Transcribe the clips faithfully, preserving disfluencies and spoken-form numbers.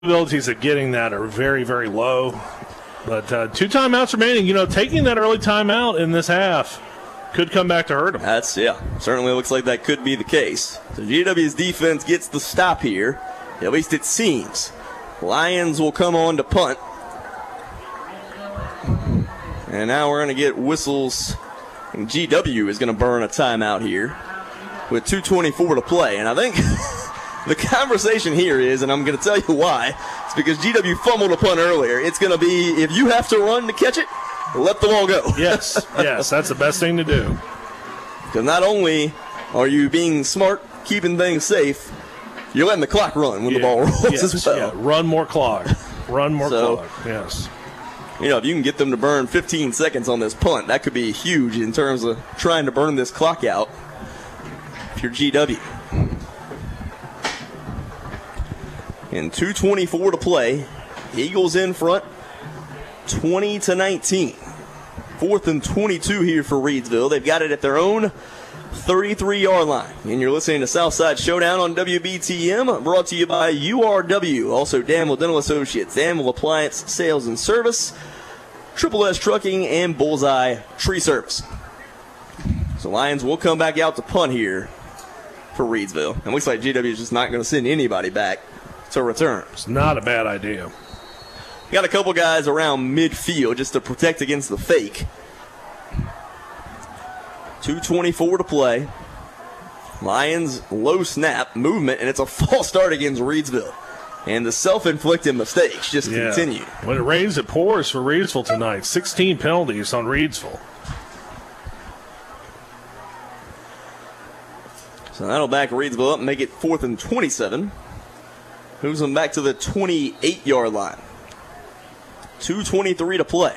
Abilities of getting that are very, very low. But uh, two timeouts remaining. You know, taking that early timeout in this half could come back to hurt them. That's, yeah, certainly looks like that could be the case. So G W's defense gets the stop here. At least it seems. Lions will come on to punt. And now we're going to get whistles. And G W is going to burn a timeout here with two twenty-four to play. And I think the conversation here is, and I'm going to tell you why, it's because G W fumbled a punt earlier. It's going to be, if you have to run to catch it, let the ball go. Yes, yes, that's the best thing to do. Because not only are you being smart, keeping things safe, you're letting the clock run when yeah, the ball rolls yes, as well. Yeah. Run more clock. Run more so, clock, yes. You know, if you can get them to burn fifteen seconds on this punt, that could be huge in terms of trying to burn this clock out if you're G W. And two twenty-four to play. Eagles in front, twenty to nineteen. Fourth and twenty-two here for Reidsville. They've got it at their own thirty-three-yard line. And you're listening to Southside Showdown on W B T M, brought to you by U R W. Also, Danville Dental Associates, Danville Appliance Sales and Service, Triple S Trucking, and Bullseye Tree Service. So Lions will come back out to punt here for Reidsville. And looks like G W is just not going to send anybody back to return. It's not a bad idea. Got a couple guys around midfield just to protect against the fake. two twenty-four to play. Lions low snap movement, and it's a false start against Reidsville. And the self-inflicted mistakes just yeah. continue. When it rains, it pours for Reidsville tonight. sixteen penalties on Reidsville. So that'll back Reidsville up and make it fourth and twenty-seven. Moves them back to the twenty-eight-yard line. two twenty-three to play.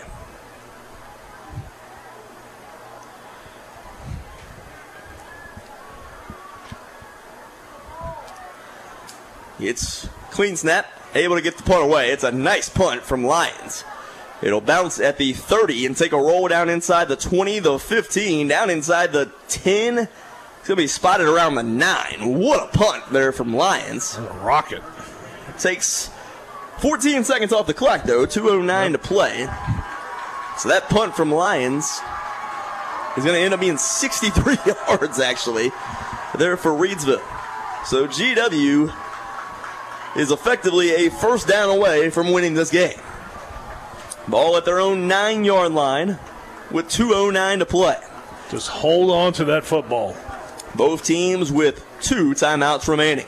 It's clean snap, able to get the punt away. It's a nice punt from Lions. It'll bounce at the thirty and take a roll down inside the twenty, the fifteen, down inside the ten. It's going to be spotted around the nine. What a punt there from Lions. A rocket. Takes fourteen seconds off the clock, though. two oh nine yep. to play. So that punt from Lions is going to end up being sixty-three yards, actually, there for Reidsville. So G W is effectively a first down away from winning this game. Ball at their own nine-yard line with two oh nine to play. Just hold on to that football. Both teams with two timeouts remaining.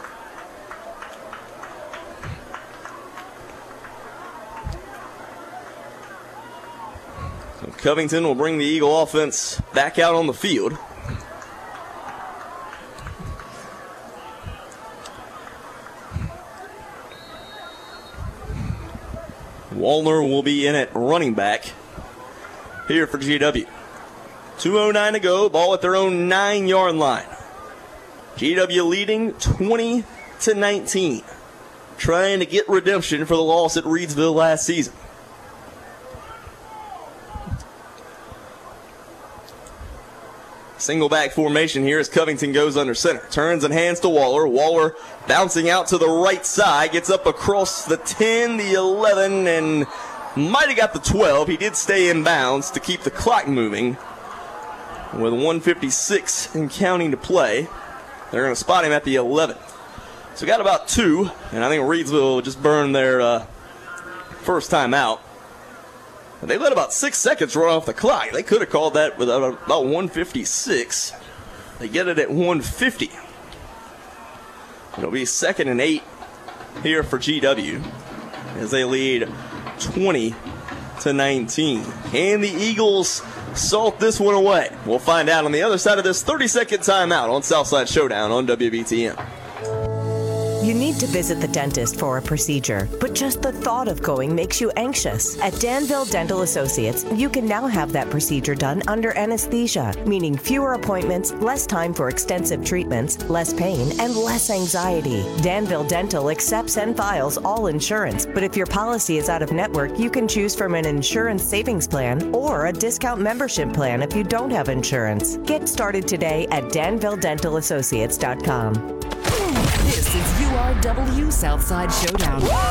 So Covington will bring the Eagle offense back out on the field. Wallner will be in at running back here for G W. two oh nine to go, ball at their own nine-yard line. G W leading twenty to nineteen. Trying to get redemption for the loss at Reidsville last season. Single back formation here as Covington goes under center. Turns and hands to Waller. Waller bouncing out to the right side. Gets up across the ten, the eleven, and might have got the twelve. He did stay in bounds to keep the clock moving. With one fifty-six and counting to play. They're going to spot him at the eleven. So got about two, and I think Reidsville just burned their uh, first time out. They let about six seconds run off the clock. They could have called that with about one fifty-six. They get it at one fifty. It'll be second and eight here for G W as they lead twenty to nineteen. And the Eagles salt this one away. We'll find out on the other side of this thirty-second timeout on Southside Showdown on W B T M. You need to visit the dentist for a procedure, but just the thought of going makes you anxious. At Danville Dental Associates, you can now have that procedure done under anesthesia, meaning fewer appointments, less time for extensive treatments, less pain, and less anxiety. Danville Dental accepts and files all insurance, but if your policy is out of network, you can choose from an insurance savings plan or a discount membership plan if you don't have insurance. Get started today at danville dental associates dot com. This is U R W Southside Showdown.